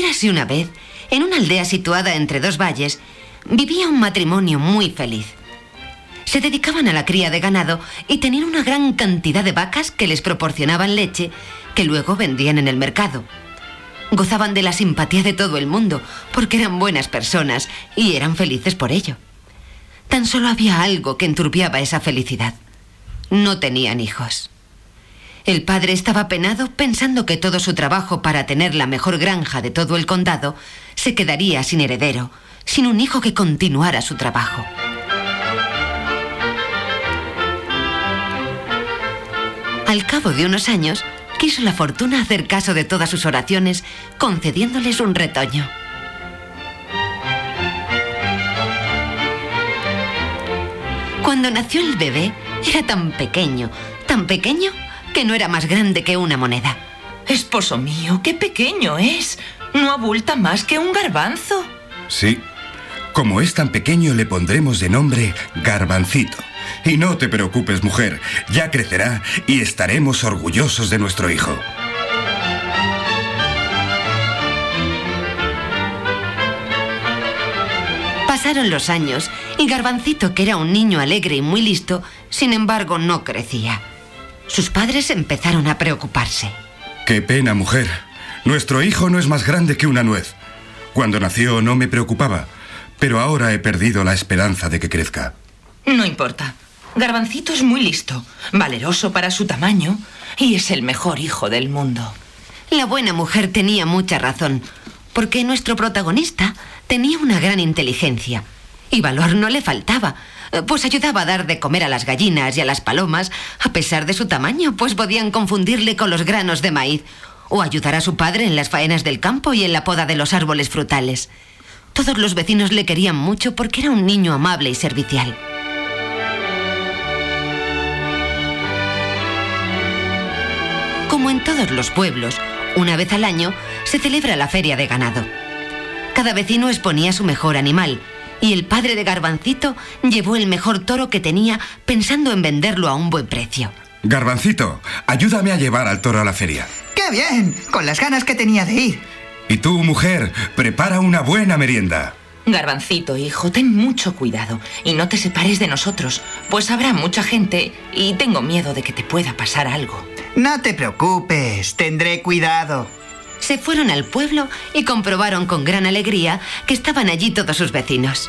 Érase una vez, en una aldea situada entre dos valles, vivía un matrimonio muy feliz. Se dedicaban a la cría de ganado y tenían una gran cantidad de vacas que les proporcionaban leche que luego vendían en el mercado. Gozaban de la simpatía de todo el mundo porque eran buenas personas y eran felices por ello. Tan solo había algo que enturbiaba esa felicidad. No tenían hijos. El padre estaba penado pensando que todo su trabajo para tener la mejor granja de todo el condado se quedaría sin heredero, sin un hijo que continuara su trabajo. Al cabo de unos años, quiso la fortuna hacer caso de todas sus oraciones, concediéndoles un retoño. Cuando nació el bebé, era tan pequeño, que no era más grande que una moneda. Esposo mío, qué pequeño es. No abulta más que un garbanzo. Sí. Como es tan pequeño, le pondremos de nombre Garbancito. Y no te preocupes, mujer, ya crecerá y estaremos orgullosos de nuestro hijo. Pasaron los años y Garbancito, que era un niño alegre y muy listo, sin embargo no crecía. Sus padres empezaron a preocuparse. Qué pena, mujer. Nuestro hijo no es más grande que una nuez. Cuando nació no me preocupaba, pero ahora he perdido la esperanza de que crezca. No importa. Garbancito es muy listo, valeroso para su tamaño y es el mejor hijo del mundo. La buena mujer tenía mucha razón, porque nuestro protagonista tenía una gran inteligencia y valor no le faltaba, pues ayudaba a dar de comer a las gallinas y a las palomas a pesar de su tamaño, pues podían confundirle con los granos de maíz o ayudar a su padre en las faenas del campo y en la poda de los árboles frutales. Todos los vecinos le querían mucho porque era un niño amable y servicial. Como en todos los pueblos, una vez al año se celebra la feria de ganado. Cada vecino exponía su mejor animal y el padre de Garbancito llevó el mejor toro que tenía pensando en venderlo a un buen precio. Garbancito, ayúdame a llevar al toro a la feria. ¡Qué bien! Con las ganas que tenía de ir. Y tú, mujer, prepara una buena merienda. Garbancito, hijo, ten mucho cuidado y no te separes de nosotros, pues habrá mucha gente y tengo miedo de que te pueda pasar algo. No te preocupes, tendré cuidado. Se fueron al pueblo y comprobaron con gran alegría que estaban allí todos sus vecinos.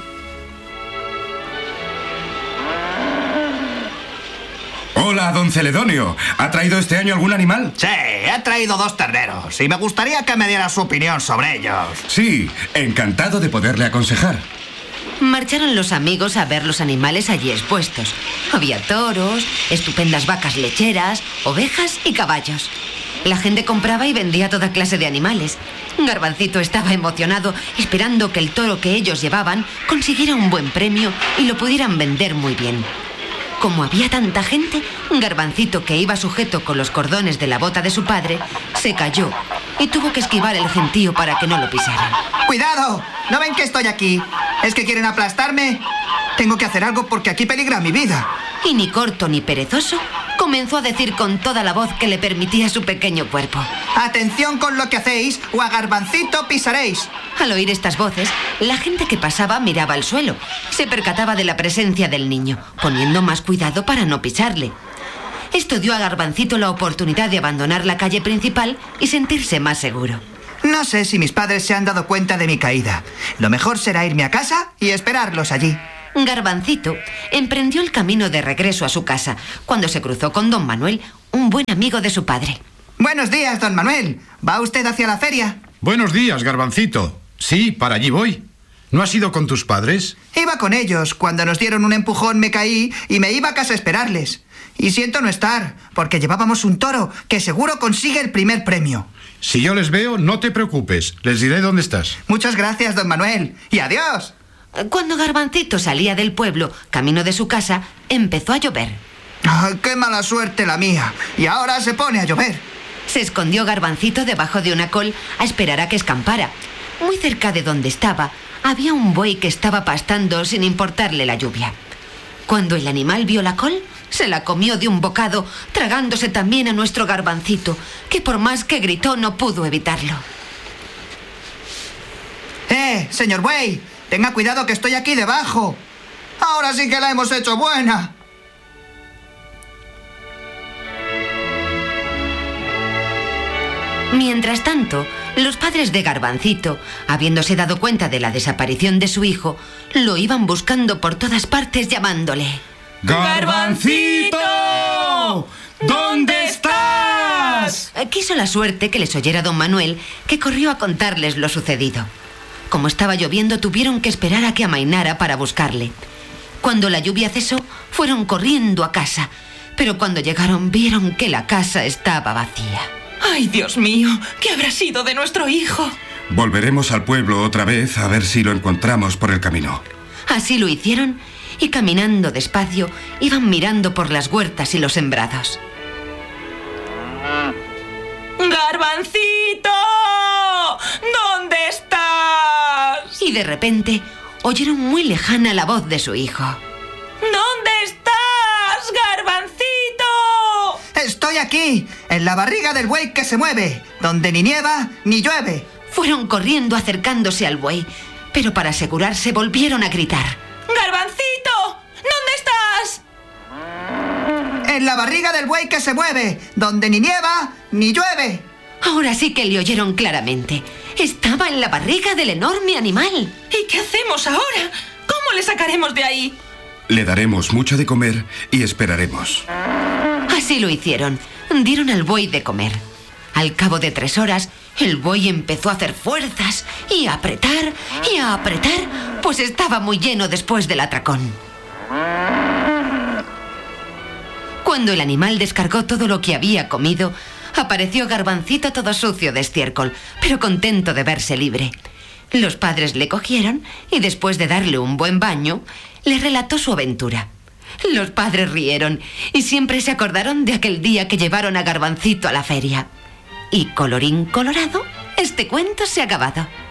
Hola, don Celedonio. ¿Ha traído este año algún animal? Sí, he traído 2 terneros y me gustaría que me diera su opinión sobre ellos. Sí, encantado de poderle aconsejar. Marcharon los amigos a ver los animales allí expuestos. Había toros, estupendas vacas lecheras, ovejas y caballos. La gente compraba y vendía toda clase de animales. Garbancito estaba emocionado, esperando que el toro que ellos llevaban consiguiera un buen premio y lo pudieran vender muy bien. Como había tanta gente, Garbancito, que iba sujeto con los cordones de la bota de su padre, se cayó y tuvo que esquivar el gentío para que no lo pisaran. ¡Cuidado! ¿No ven que estoy aquí? ¿Es que quieren aplastarme? Tengo que hacer algo porque aquí peligra mi vida. Y ni corto ni perezoso, comenzó a decir con toda la voz que le permitía su pequeño cuerpo: ¡Atención con lo que hacéis o a Garbancito pisaréis! Al oír estas voces, la gente que pasaba miraba al suelo. Se percataba de la presencia del niño, poniendo más cuidado para no pisarle. Esto dio a Garbancito la oportunidad de abandonar la calle principal y sentirse más seguro. No sé si mis padres se han dado cuenta de mi caída. Lo mejor será irme a casa y esperarlos allí. Garbancito emprendió el camino de regreso a su casa cuando se cruzó con don Manuel, un buen amigo de su padre. Buenos días, don Manuel. ¿Va usted hacia la feria? Buenos días, Garbancito. Sí, para allí voy. ¿No has ido con tus padres? Iba con ellos. Cuando nos dieron un empujón me caí y me iba a casa a esperarles. Y siento no estar, porque llevábamos un toro que seguro consigue el primer premio. Si yo les veo, no te preocupes. Les diré dónde estás. Muchas gracias, don Manuel. Y adiós. Cuando Garbancito salía del pueblo, camino de su casa, empezó a llover. ¡Ay, qué mala suerte la mía! Y ahora se pone a llover. Se escondió Garbancito debajo de una col a esperar a que escampara. Muy cerca de donde estaba, había un buey que estaba pastando sin importarle la lluvia. Cuando el animal vio la col, se la comió de un bocado, tragándose también a nuestro Garbancito, que por más que gritó no pudo evitarlo. señor buey! Tenga cuidado que estoy aquí debajo. Ahora sí que la hemos hecho buena. Mientras tanto, los padres de Garbancito, habiéndose dado cuenta de la desaparición de su hijo, lo iban buscando por todas partes llamándole. ¡Garbancito! ¿Dónde estás? Quiso la suerte que les oyera don Manuel, que corrió a contarles lo sucedido. Como estaba lloviendo, tuvieron que esperar a que amainara para buscarle. Cuando la lluvia cesó, fueron corriendo a casa, pero cuando llegaron vieron que la casa estaba vacía. ¡Ay, Dios mío! ¿Qué habrá sido de nuestro hijo? Volveremos al pueblo otra vez a ver si lo encontramos por el camino. Así lo hicieron, y caminando despacio, iban mirando por las huertas y los sembrados. ¡Garbancito! ¿Dónde estás? Y de repente, oyeron muy lejana la voz de su hijo. ¿Dónde estás, Garbancito? Estoy aquí, en la barriga del buey que se mueve, donde ni nieva ni llueve. Fueron corriendo acercándose al buey, pero para asegurarse volvieron a gritar. ¡Garbancito! ¿Dónde estás? En la barriga del buey que se mueve, donde ni nieva ni llueve. Ahora sí que le oyeron claramente. Estaba en la barriga del enorme animal. ¿Y qué hacemos ahora? ¿Cómo le sacaremos de ahí? Le daremos mucho de comer y esperaremos. Así lo hicieron. Dieron al buey de comer. Al cabo de 3 horas, el buey empezó a hacer fuerzas y a apretar, pues estaba muy lleno después del atracón. Cuando el animal descargó todo lo que había comido, apareció Garbancito todo sucio de estiércol, pero contento de verse libre. Los padres le cogieron y después de darle un buen baño, le relató su aventura. Los padres rieron y siempre se acordaron de aquel día que llevaron a Garbancito a la feria. Y colorín colorado, este cuento se ha acabado.